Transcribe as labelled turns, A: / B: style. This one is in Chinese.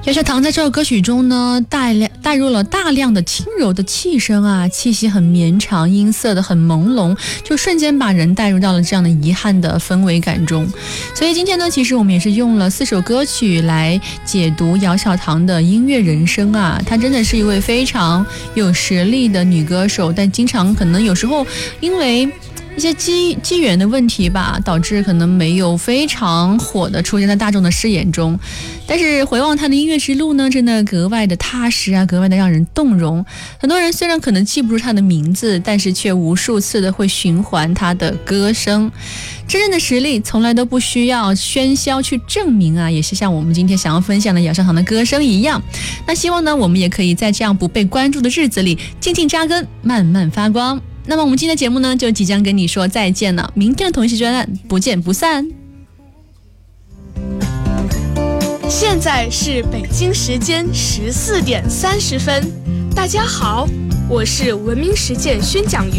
A: 姚小棠在这首歌曲中呢，带入了大量的轻柔的气声啊，气息很绵长，音色的很朦胧，就瞬间把人带入到了这样的遗憾的氛围感中。所以今天呢，其实我们也是用了4首歌曲来解读姚小棠的音乐人生啊。她真的是一位非常有实力的女歌手，但经常可能有时候因为一些机缘的问题吧，导致可能没有非常火的出现在大众的视野中。但是回望他的音乐之路呢，真的格外的踏实啊，格外的让人动容。很多人虽然可能记不住他的名字，但是却无数次的会循环他的歌声。真正的实力从来都不需要喧嚣去证明啊，也是像我们今天想要分享的姚小棠的歌声一样。那希望呢，我们也可以在这样不被关注的日子里静静扎根，慢慢发光。那么我们今天的节目呢，就即将跟你说再见了。明天的同一时间不见不散。
B: 现在是北京时间14点30分，大家好，我是文明实践宣讲员